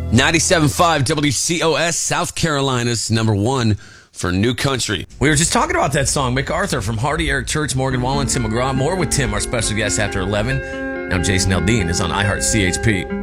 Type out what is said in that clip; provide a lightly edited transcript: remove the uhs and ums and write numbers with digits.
97.5 WCOS, South Carolina's number one for new country. We were just talking about that song, MacArthur, from Hardy, Eric Church, Morgan Wallen, Tim McGraw. More with Tim, our special guest, after 11. Now Jason Aldean is on iHeart CHP.